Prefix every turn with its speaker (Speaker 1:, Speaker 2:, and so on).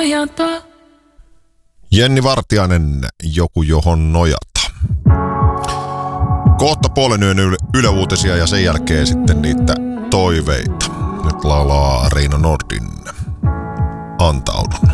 Speaker 1: nojata.
Speaker 2: Jenni Vartiainen, joku johon nojata. Kohta puolen yön Yle Uutisia ja sen jälkeen sitten niitä toiveita. Nyt laulaa Riina Nordin Antaudun.